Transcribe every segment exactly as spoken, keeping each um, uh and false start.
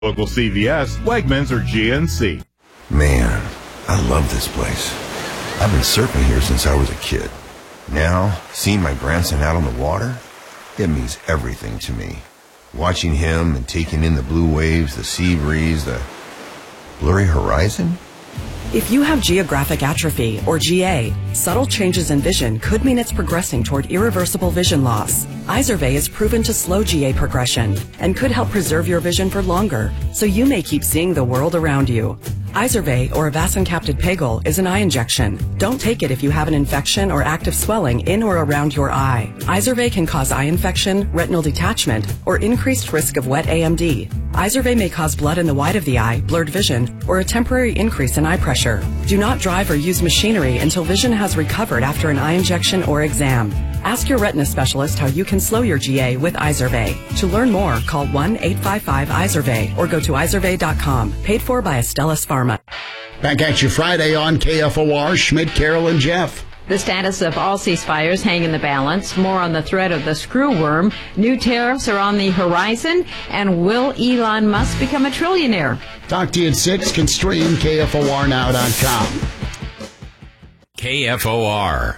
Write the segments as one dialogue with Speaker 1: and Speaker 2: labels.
Speaker 1: local C V S, Wegmans, or G N C.
Speaker 2: Man, I love this place. I've been surfing here since I was a kid. Now, seeing my grandson out on the water, it means everything to me. Watching him and taking in the blue waves, the sea breeze, the blurry horizon.
Speaker 3: If you have geographic atrophy, or G A, subtle changes in vision could mean it's progressing toward irreversible vision loss. Izervay is proven to slow G A progression and could help preserve your vision for longer, so you may keep seeing the world around you. Izervay, or avacincaptad pegol, is an eye injection. Don't take it if you have an infection or active swelling in or around your eye. Izervay can cause eye infection, retinal detachment, or increased risk of wet A M D. Izervay may cause blood in the white of the eye, blurred vision, or a temporary increase in eye pressure. Do not drive or use machinery until vision has recovered after an eye injection or exam. Ask your retina specialist how you can slow your G A with Izervay. To learn more, call one eight five five Izervay or go to izervay dot com. Paid for by Astellas Pharma.
Speaker 4: Back at you Friday on K F O R, Schmidt, Carol, and Jeff.
Speaker 5: The status of all ceasefires hang in the balance. More on the threat of the screw worm. New tariffs are on the horizon. And will Elon Musk become a trillionaire?
Speaker 4: Talk to you at six. Can stream K F O R now dot com.
Speaker 6: K F O R.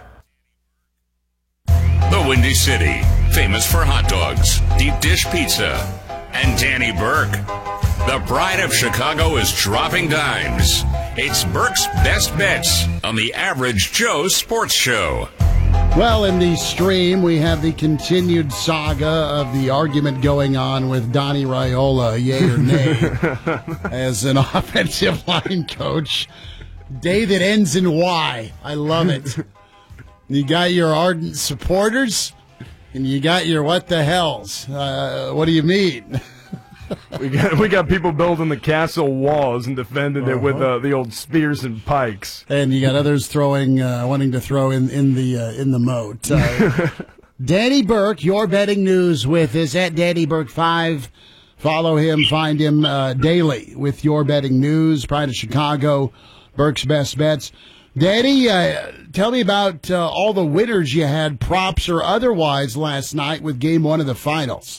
Speaker 6: The Windy City, famous for hot dogs, deep dish pizza, and Danny Burke. The pride of Chicago is dropping dimes. It's Burke's Best Bets on the Average Joe Sports Show.
Speaker 4: Well, in the stream, we have the continued saga of the argument going on with Donnie Raiola, yay or nay, as an offensive line coach. Day that ends in Y. I love it. You got your ardent supporters, and you got your what the hells. Uh, what do you mean?
Speaker 7: we got we got people building the castle walls and defending
Speaker 4: uh-huh.
Speaker 7: it with uh, the old spears and pikes,
Speaker 4: and you got others throwing, uh, wanting to throw in in the uh, in the moat. Uh, Danny Burke, your betting news with us at Danny Burke five. Follow him, find him uh, daily with your betting news. Pride of Chicago, Burke's Best Bets. Danny, uh, tell me about uh, all the winners you had, props or otherwise, last night with Game One of the Finals.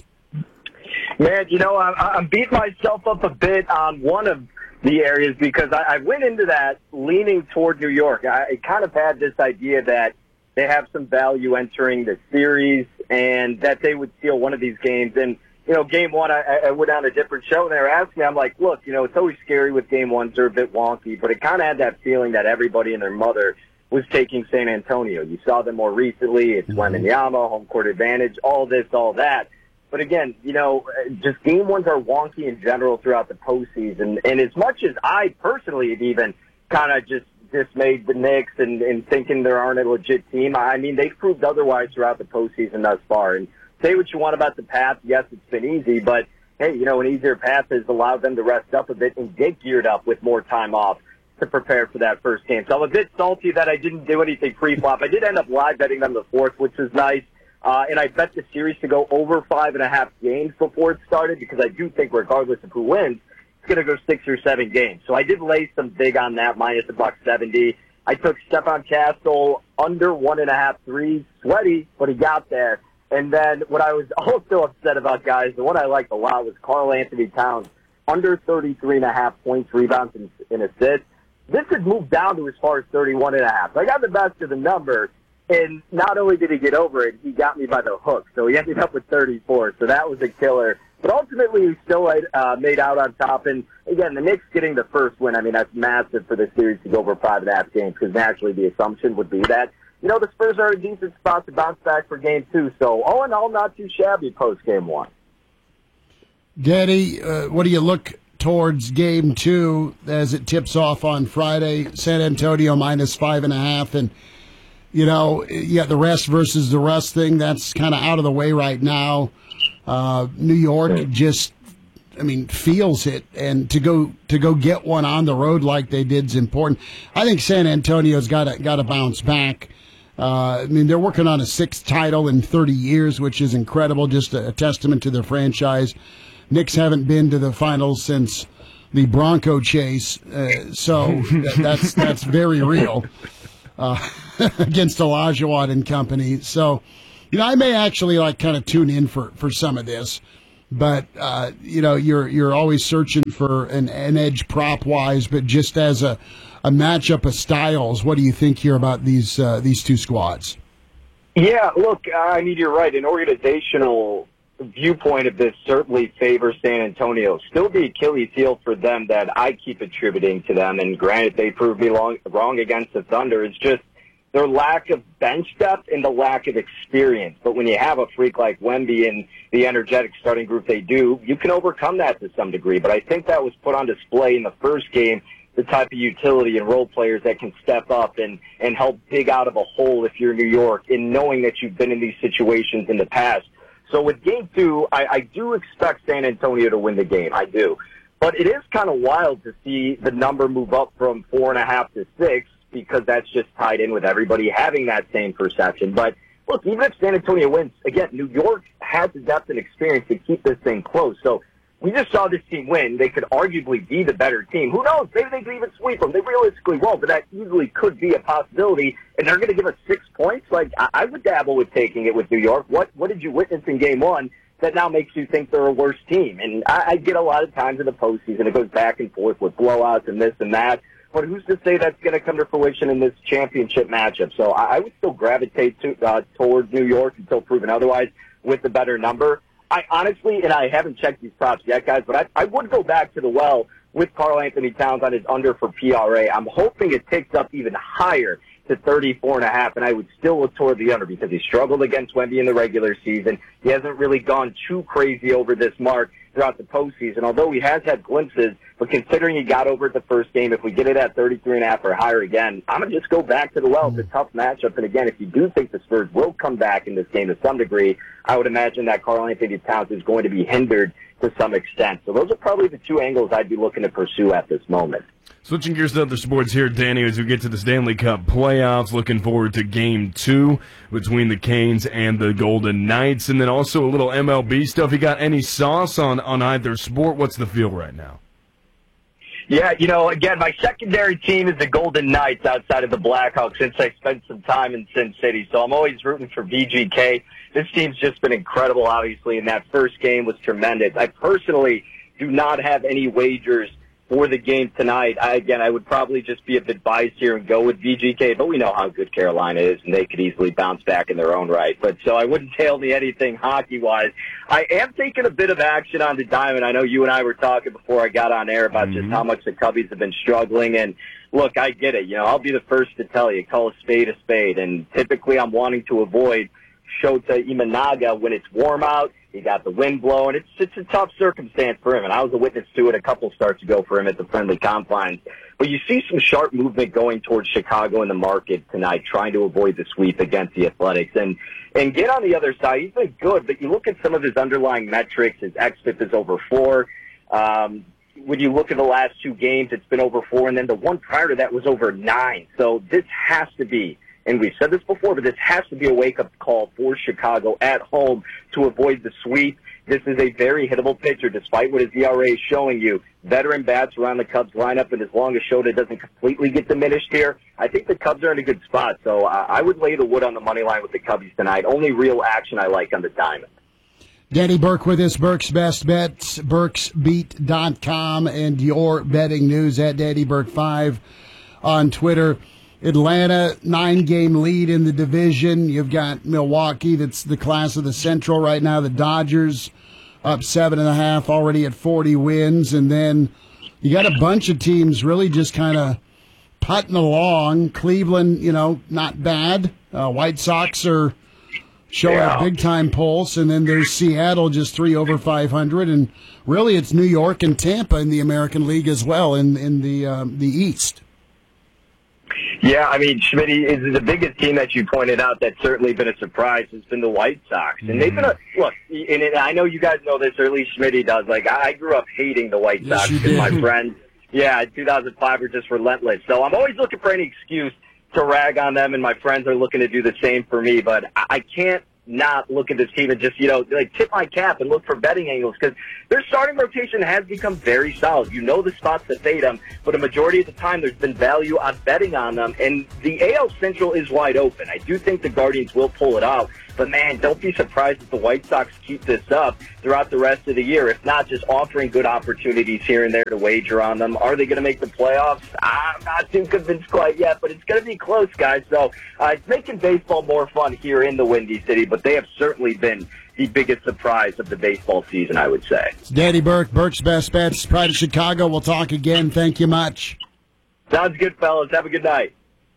Speaker 8: Man, you know, I'm, I'm beating myself up a bit on one of the areas because I, I went into that leaning toward New York. I, I kind of had this idea that they have some value entering the series and that they would steal one of these games. And, you know, game one, I, I went on a different show and they were asking me, I'm like, look, you know, it's always scary with game ones. They're a bit wonky, but it kind of had that feeling that everybody and their mother was taking San Antonio. You saw them more recently. It's Wembanyama, home court advantage, all this, all that. But again, you know, just game ones are wonky in general throughout the postseason. And as much as I personally have even kind of just dismayed the Knicks and, and thinking they aren't a legit team, I mean, they've proved otherwise throughout the postseason thus far. And say what you want about the path. Yes, it's been easy, but hey, you know, an easier path has allowed them to rest up a bit and get geared up with more time off to prepare for that first game. So I'm a bit salty that I didn't do anything pre-flop. I did end up live betting them the fourth, which was nice. Uh, and I bet the series to go over five and a half games before it started because I do think regardless of who wins, it's going to go six or seven games. So I did lay some big on that, minus a buck seventy. I took Stephon Castle under one and a half threes. Sweaty, but he got there. And then what I was also upset about, guys, the one I liked a lot was Karl Anthony Towns, under thirty-three and a half points, rebounds, and, and assists. This had moved down to as far as thirty-one and a half. So I got the best of the number. And not only did he get over it, he got me by the hook. So he ended up with thirty-four. So that was a killer. But ultimately, he still uh, made out on top. And, again, the Knicks getting the first win, I mean, that's massive for the series to go over five and a half games because naturally the assumption would be that, you know, the Spurs are a decent spot to bounce back for game two. So, all in all, not too shabby post-game one.
Speaker 4: Danny, uh, what do you look towards game two as it tips off on Friday? San Antonio minus five and a half. And, you know, yeah, the rest versus the rust thing, that's kind of out of the way right now. Uh, New York just, I mean, feels it. And to go to go get one on the road like they did is important. I think San Antonio's got to got to bounce back. Uh, I mean, they're working on a sixth title in thirty years, which is incredible, just a, a testament to their franchise. Knicks haven't been to the finals since the Bronco chase, uh, so that, that's that's very real uh, against Olajuwon and company. So, you know, I may actually like kind of tune in for, for some of this. But uh, you know, you're you're always searching for an, an edge prop wise. But just as a, a matchup of styles, what do you think here about these uh, these two squads?
Speaker 8: Yeah, look, I mean, you're right. An organizational viewpoint of this certainly favors San Antonio. Still the Achilles heel for them that I keep attributing to them, and granted, they proved me long, wrong against the Thunder. It's just their lack of bench depth and the lack of experience. But when you have a freak like Wemby and the energetic starting group they do, you can overcome that to some degree. But I think that was put on display in the first game, the type of utility and role players that can step up and, and help dig out of a hole if you're New York, in knowing that you've been in these situations in the past. So with game two, I, I do expect San Antonio to win the game. I do. But it is kind of wild to see the number move up from four and a half to six, because that's just tied in with everybody having that same perception. But look, even if San Antonio wins, again, New York has the depth and experience to keep this thing close. So we just saw this team win. They could arguably be the better team. Who knows? Maybe they could even sweep them. They realistically won't, but that easily could be a possibility. And they're going to give us six points? Like, I would dabble with taking it with New York. What What did you witness in game one that now makes you think they're a worse team? And I, I get a lot of times in the postseason, it goes back and forth with blowouts and this and that. But who's to say that's going to come to fruition in this championship matchup? So I, I would still gravitate to, uh, towards New York until proven otherwise with the better number. I honestly, and I haven't checked these props yet, guys, but I, I would go back to the well with Karl-Anthony Towns on his under for P R A. I'm hoping it takes up even higher to thirty-four and a half, and I would still look toward the under because he struggled against Wemby in the regular season. He hasn't really gone too crazy over this mark throughout the postseason, although he has had glimpses. But considering he got over it the first game, if we get it at thirty-three and a half or higher again, I'm going to just go back to the well. It's a tough matchup. And again, if you do think the Spurs will come back in this game to some degree, I would imagine that Karl-Anthony Towns is going to be hindered to some extent. So those are probably the two angles I'd be looking to pursue at this moment.
Speaker 7: Switching gears to other sports here, Danny, as we get to the Stanley Cup playoffs, looking forward to game two between the Canes and the Golden Knights, and then also a little M L B stuff. You got any sauce on, on either sport? What's the feel right now?
Speaker 8: Yeah, you know, again, my secondary team is the Golden Knights outside of the Blackhawks since I spent some time in Sin City. So I'm always rooting for V G K. This team's just been incredible, obviously, and that first game was tremendous. I personally do not have any wagers for the game tonight. I, again, I would probably just be a bit biased here and go with V G K, but we know how good Carolina is, and they could easily bounce back in their own right. But so I wouldn't tell me anything hockey-wise. I am taking a bit of action on the diamond. I know you and I were talking before I got on air about mm-hmm. just how much the Cubbies have been struggling, and look, I get it. You know, I'll be the first to tell you, call a spade a spade, and typically I'm wanting to avoid Shota Imanaga when it's warm out. He got the wind blowing. It's it's a tough circumstance for him, and I was a witness to it a couple starts ago for him at the friendly confines. But you see some sharp movement going towards Chicago in the market tonight, trying to avoid the sweep against the Athletics. And and get on the other side, he's been good, but you look at some of his underlying metrics, his X F I P is over four. Um, when you look at the last two games, it's been over four, and then the one prior to that was over nine. So this has to be, and we've said this before, but this has to be a wake-up call for Chicago at home to avoid the sweep. This is a very hittable pitcher, despite what his E R A is showing you. Veteran bats around the Cubs lineup, and as long as Shota doesn't completely get diminished here, I think the Cubs are in a good spot. So uh, I would lay the wood on the money line with the Cubbies tonight. Only real action I like on the diamond.
Speaker 4: Danny Burke with us, Burke's Best Bets, burks beat dot com, and your betting news at Danny Burke five on Twitter. Atlanta, nine-game lead in the division. You've got Milwaukee, that's the class of the Central right now. The Dodgers up seven and a half, already at forty wins. And then you got a bunch of teams really just kind of putting along. Cleveland, you know, not bad. Uh, White Sox are showing yeah. a big-time pulse. And then there's Seattle, just three over five hundred. And really it's New York and Tampa in the American League as well in, in the um, the East.
Speaker 8: Yeah, I mean, Schmidt is the biggest team that you pointed out that's certainly been a surprise has been the White Sox. And they've been a, look, and I know you guys know this, or at least Schmidt does. Like, I grew up hating the White Sox because yes, my friends, yeah, in two thousand five were just relentless. So I'm always looking for any excuse to rag on them, and my friends are looking to do the same for me. But I can't not look at this team and just, you know, like tip my cap and look for betting angles because their starting rotation has become very solid. You know the spots that fade them, but a majority of the time there's been value on betting on them, and the A L Central is wide open. I do think the Guardians will pull it out. But, man, don't be surprised if the White Sox keep this up throughout the rest of the year. If not, just offering good opportunities here and there to wager on them. Are they going to make the playoffs? I'm not too convinced quite yet, but it's going to be close, guys. So uh, it's making baseball more fun here in the Windy City, but they have certainly been the biggest surprise of the baseball season, I would say.
Speaker 4: It's Danny Burke, Burke's Best Bets, Pride of Chicago. We'll talk again. Thank you much.
Speaker 8: Sounds good, fellas. Have a good night.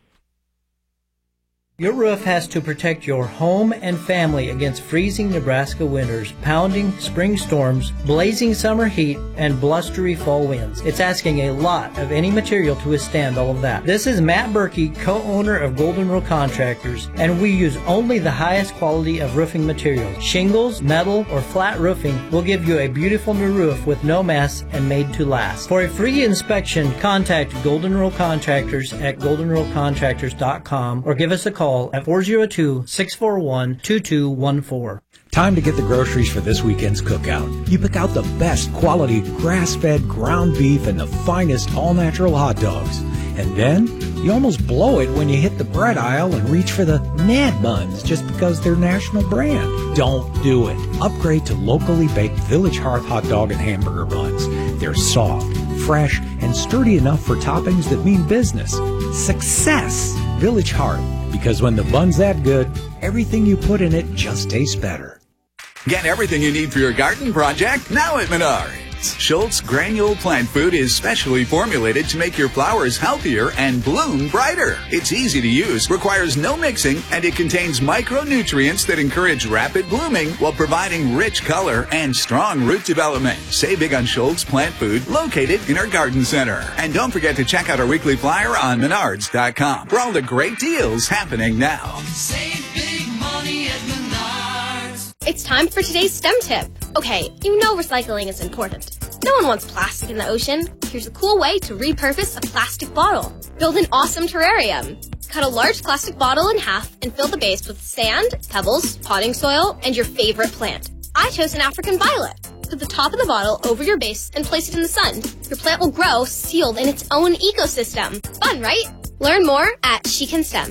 Speaker 9: Your roof has to protect your home and family against freezing Nebraska winters, pounding spring storms, blazing summer heat, and blustery fall winds. It's asking a lot of any material to withstand all of that. This is Matt Berkey, co-owner of Golden Rule Contractors, and we use only the highest quality of roofing materials. Shingles, metal, or flat roofing will give you a beautiful new roof with no mess and made to last. For a free inspection, contact Golden Rule Contractors at golden rule contractors dot com or give us a call at four oh two, six four one, two two one four.
Speaker 10: Time to get the groceries for this weekend's cookout. You pick out the best quality grass-fed ground beef and the finest all-natural hot dogs. And then you almost blow it when you hit the bread aisle and reach for the Mad Buns just because they're national brand. Don't do it. Upgrade to locally baked Village Hearth hot dog and hamburger buns. They're soft, fresh, and sturdy enough for toppings that mean business. Success! Village Hearth. Because when the bun's that good, everything you put in it just tastes better.
Speaker 11: Get everything you need for your garden project now at Menards. Schultz Granule Plant Food is specially formulated to make your flowers healthier and bloom brighter. It's easy to use, requires no mixing, and it contains micronutrients that encourage rapid blooming while providing rich color and strong root development. Save big on Schultz Plant Food, located in our garden center. And don't forget to check out our weekly flyer on menards dot com for all the great deals happening now.
Speaker 12: Save big money at Menards. It's time for today's STEM tip. Okay, you know recycling is important. No one wants plastic in the ocean. Here's a cool way to repurpose a plastic bottle. Build an awesome terrarium. Cut a large plastic bottle in half and fill the base with sand, pebbles, potting soil, and your favorite plant. I chose an African violet. Put the top of the bottle over your base and place it in the sun. Your plant will grow sealed in its own ecosystem. Fun, right? Learn more at She Can STEM.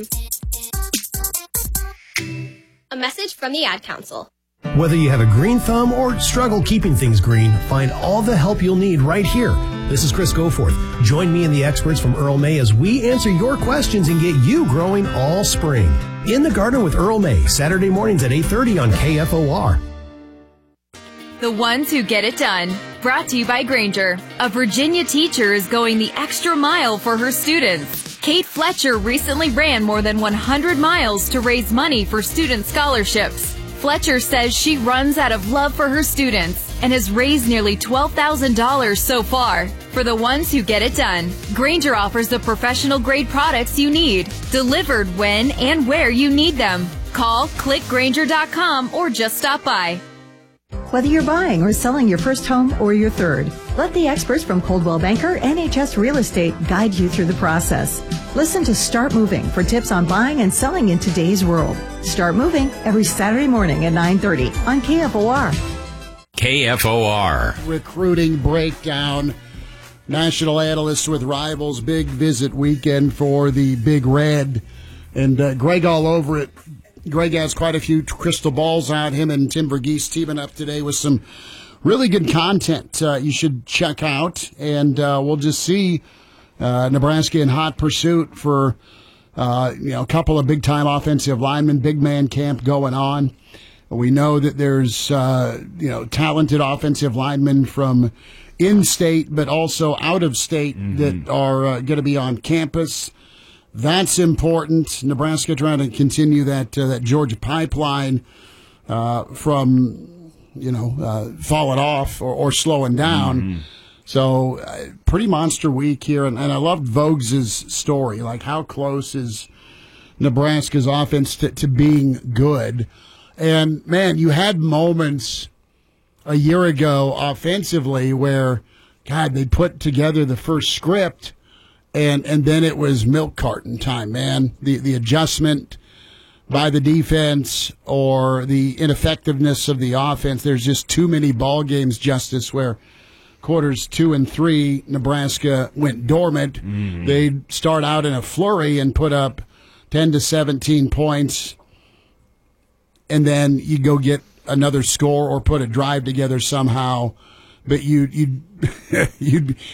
Speaker 12: A message from the Ad Council.
Speaker 13: Whether you have a green thumb or struggle keeping things green, find all the help you'll need right here. This is Chris Goforth. Join me and the experts from Earl May as we answer your questions and get you growing all spring. In the Garden with Earl May, Saturday mornings at eight thirty on K F O R.
Speaker 14: The ones who get it done. Brought to you by Granger. A Virginia teacher is going the extra mile for her students. Kate Fletcher recently ran more than one hundred miles to raise money for student scholarships. Fletcher says she runs out of love for her students and has raised nearly twelve thousand dollars so far. For the ones who get it done, Granger offers the professional-grade products you need, delivered when and where you need them. Call, click Granger dot com, or just stop by.
Speaker 15: Whether you're buying or selling your first home or your third, let the experts from Coldwell Banker N H S Real Estate guide you through the process. Listen to Start Moving for tips on buying and selling in today's world. Start Moving every Saturday morning at nine thirty on K F O R.
Speaker 6: K F O R.
Speaker 4: Recruiting breakdown. National analysts with rivals. Big visit weekend for the Big Red. And uh, Greg all over it. Greg has quite a few crystal balls out. Him and Tim Verghese teaming up today with some really good content uh, you should check out. And uh, we'll just see uh, Nebraska in hot pursuit for uh, you know a couple of big-time offensive linemen, big man camp going on. We know that there's uh, you know talented offensive linemen from in-state but also out-of-state mm-hmm. that are uh, going to be on campus. That's important. Nebraska trying to continue that uh, that Georgia pipeline uh, from, you know, uh, falling off or, or slowing down. Mm-hmm. So uh, pretty monster week here. And, and I loved Voges' story. Like, how close is Nebraska's offense to, to being good? And, man, you had moments a year ago offensively where, God, they put together the first script. And and then it was milk carton time, man. The the adjustment by the defense or the ineffectiveness of the offense. There's just too many ball games, Justice, where quarters two and three, Nebraska went dormant. Mm-hmm. They'd start out in a flurry and put up ten to seventeen points. and then you go get another score or put a drive together somehow. But you you'd you'd